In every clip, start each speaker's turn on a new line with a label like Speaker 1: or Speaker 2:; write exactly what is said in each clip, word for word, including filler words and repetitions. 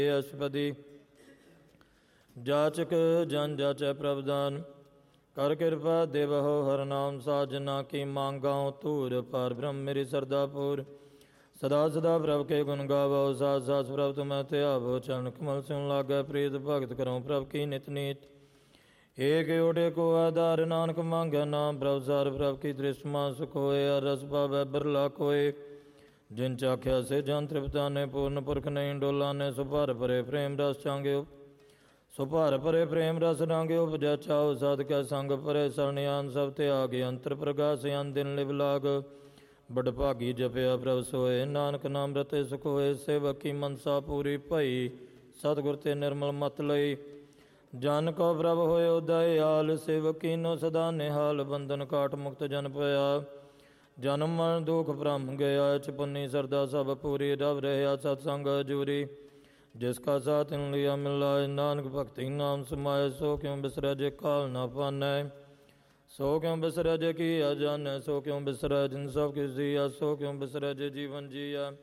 Speaker 1: ਅਸ਼ਪਦੀ ਜਾਚਕ ਜਨ ਜਾਚੈ ਪ੍ਰਭਦਾਨ ਕਰ ਕਿਰਪਾ ਦੇਵਹੁ ਹਰ ਨਾਮ ਸਾਜਨਾ ਕੀ ਮੰਗਾਉ ਧੂਰ ਪਰ ਬ੍ਰਹਮ ਮੇਰੀ ਸਰਦਾਪੁਰ ਸਦਾ ਸਦਾ ਪ੍ਰਭ ਕੇ ਗੁਣ ਗਾਵੋ ਸਾਸ ਸਾਸ ਪ੍ਰਭ ਤੁਮੈ ਧਿਆਵੋ ਚਰਨ ਕਮਲ ਸਿਉ ਲਾਗੈ ਪ੍ਰੀਤ ਭਗਤ ਕਰਉ ਪ੍ਰਭ ਕੀ ਨਿਤ ਨੀਤ ਏਕ ਓਟੇ ਕੋ ਆਧਾਰ ਨਾਨਕ ਮੰਗੈ ਨਾਮ ਪ੍ਰਭ ਸਾਰ ਪ੍ਰਭ ਕੀ ਦ੍ਰਿਸ਼ਮਾ ਸੁਖ ਹੋਏ ਰਸ ਪਾਵੈ ਬਿਰਲਾ ਕੋਏ ਜਿਨ ਚਾਖਿਆ ਸੇ ਜਨ ਤ੍ਰਿਪਤਾ ਨੇ ਪੂਰਨ ਪੁਰਖ ਨਹੀਂ ਡੋਲਾ ਨੇ ਸੁਭਾਰ ਭਰੇ ਪ੍ਰੇਮ ਰਸ ਚਾਂਗਿਓ ਸੁਭਾਰ ਭਰੇ ਪ੍ਰੇਮ ਰਸ ਰਾਂਗਿਓ ਉਪਜੈ ਚਾਉ ਸਦ ਕੈ ਸੰਗ ਪਰੇ ਸਰਣਿਆਨ ਸਭ ਤਿਆਗਿ ਅੰਤਰ ਪ੍ਰਗਾਸ ਅਨ ਦਿਨ ਲਿਵ ਲਾਗ ਬੜ ਭਾਗੀ ਜਪਿਆ ਪ੍ਰਭ ਸੋਏ ਨਾਨਕ ਨਾਮ ਰਤੇ ਸੁਖ ਹੋਏ ਸੇਵਕ ਕੀ ਮਨਸਾ ਪੂਰੀ ਭਈ ਸਤਿਗੁਰ ਤੇ ਨਿਰਮਲ ਮਤ ਲਈ ਜਨ ਕੋ ਪ੍ਰਭ ਹੋਏ ਉਦਇਆਲ ਸੇਵਕ ਕੀਨੋ ਸਦਾ ਨਿਹਾਲ ਬੰਧਨ ਕਾਟ ਮੁਕਤ ਜਨ ਪਿਆ ਜਨਮ ਮਰਨ ਦੁਖ ਭ੍ਰਮ ਗਿਆ ਚਪੁੰਨੀ ਸਰਦਾ ਸਭ ਪੂਰੀ ਰਵ ਰਹਿਆ ਸਤ ਸੰਗ ਜੂਰੀ ਜਿਸ ਕਾ ਸਾਥ ਤਿਨ ਲਿਆ ਮਿਲਾਇ ਨਾਨਕ ਭਗਤੀ ਨਾਮ ਸਮਾਇ ਸੋ ਕਿਉ ਬਿਸਰੈ ਜੇ ਕਾਲ ਨਾ ਪਾਨੈ ਸੋ ਕਿਉ ਬਿਸਰੈ ਜੇ ਕੀ ਅਜਾਨੈ ਸੋ ਕਿਉ ਬਿਸਰੈ ਜਿਨ ਸਭ ਕਿਸ ਜੀਆ ਸੋ ਕਿਉ ਬਿਸਰੈ ਜੇ ਜੀਵਨ ਜੀਆ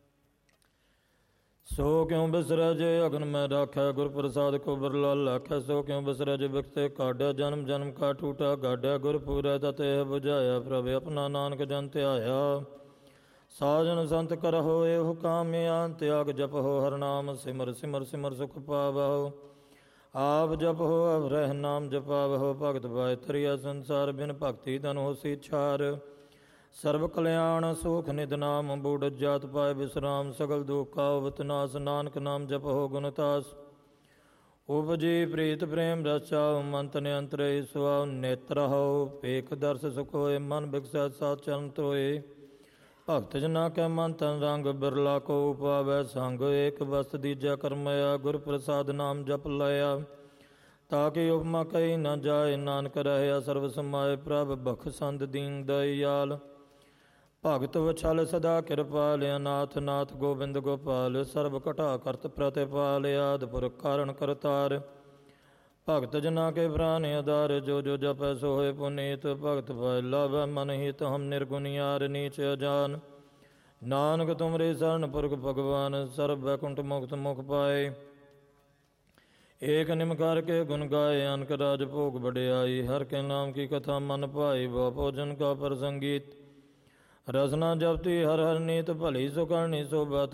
Speaker 1: ਸੋ ਕਿਉ ਬਿਸਰੈ ਜੇ ਅਗਨ ਮੈਂ ਰਾਖੈ ਗੁਰ ਪ੍ਰਸਾਦ ਕੋ ਬਿਰਲਾ ਲਾਖੈ ਸੋ ਕਿਉ ਬਿਸਰੈ ਜੇ ਬਿਖਤੇ ਕਾਢਿਆ ਜਨਮ ਜਨਮ ਕਾ ਟੂਟਾ ਗਾਢਿਆ ਗੁਰ ਪੂਰੈ ਤਤੇ ਬੁਝਾਇਆ ਪ੍ਰਭ ਆਪਣਾ ਨਾਨਕ ਜਨ ਧਿਆਇਆ ਸਾਜਨ ਸੰਤ ਕਰਹੁ ਇਹੋ ਕਾਮਿਆ ਤਿਆਗ ਜਪਹੁ ਹਰ ਨਾਮ ਸਿਮਰ ਸਿਮਰ ਸਿਮਰ ਸੁਖ ਪਾਵਹੁ ਆਪ ਜਪਹੁ ਅਵਰਹਿ ਨਾਮ ਜਪਾਵਹੁ ਭਗਤ ਪਾਇ ਤਰਿਆ ਸੰਸਾਰ ਬਿਨ ਭਗਤੀ ਧਨ ਹੋਸੀ ਛਾਰ ਸਰਬ ਕਲਿਆਣ ਸੁਖ ਨਿਧ ਨਾਮ ਬੂਢ ਜਾਤ ਪਾਏ ਵਿਸਰਾਮ ਸਗਲ ਦੁਖ ਕਾ ਵਿਤਨਾਸ ਨਾਨਕ ਨਾਮ ਜਪਹੁ ਗੁਣਤਾਸ ਉਪਜੀ ਪ੍ਰੀਤ ਪ੍ਰੇਮ ਰਸ ਚਾਉ ਮੰਤ ਨਿਅੰਤਰੇ ਸੁਆਉ ਨੇਤਰ ਹਉ ਏਕ ਦਰਸ ਸੁਖ ਹੋਏ ਮਨ ਬਿਕਸੈ ਸਾਧ ਚਰਨ ਤੋਏ ਭਗਤ ਜਨਾ ਕੈ ਮਨ ਤਨ ਰੰਗ ਬਿਰਲਾ ਕੋ ਉਪਾਵੈ ਸੰਗ ਏਕ ਵਸਤ ਦੀਜਾ ਕਰਮਇਆ ਗੁਰ ਪ੍ਰਸਾਦ ਨਾਮ ਜਪ ਲਿਆ ਤਾ ਕਿ ਉਪਮਾ ਕਹੀ ਨ ਜਾਏ ਨਾਨਕ ਰਹਿਆ ਸਰਬ ਸਮਾਏ ਪ੍ਰਭ ਬਖਸ਼ੰਦ ਦੀਨ ਦਇਆਲ ਭਗਤ ਵਛਲ ਸਦਾ ਕਿਰਪਾਲ ਅਨਾਥ ਨਾਥ ਗੋਬਿੰਦ ਗੋਪਾਲ ਸਰਬ ਘਟਾ ਕਰਤ ਪ੍ਰਤਿਪਾਲ ਆਦਿ ਪੁਰਖ ਕਾਰਣ ਕਰਤਾਰ ਭਗਤ ਜਨਾ ਕੇ ਪ੍ਰਾਨ ਆਧਾਰ ਜੋ ਜੋ ਜਪੈ ਸੋ ਹੋਏ ਪੁਨੀਤ ਭਗਤ ਪਾਇ ਲਾਭੈ ਮਨ ਹਿਤ ਹਮ ਨਿਰਗੁਣਿਆਰ ਨੀਚ ਅਜਾਨ ਨਾਨਕ ਤੁਮਰੇ ਸਰਣ ਪੁਰਖ ਭਗਵਾਨ ਸਰਬ ਬੈਕੁੰਠ ਮੁਕਤ ਮੁਖ ਪਾਏ ਏਕ ਨਿਮ ਕਰਕੇ ਗੁਣ ਗਾਏ ਅਨਕ ਰਾਜ ਭੋਗ ਵਡਿਆਈ ਹਰ ਕੇ ਨਾਮ ਕੀ ਕਥਾ ਮਨ ਭਾਈ ਬਹੁ ਭੋਜਨ ਕਾ ਪ੍ਰਸੰਗੀਤ ਰਸਨਾ ਜਪਤੀ ਹਰ ਹਰ ਨੀਤ ਭਲੀ ਸੁ ਕਰਨੀ ਸੋਭਾ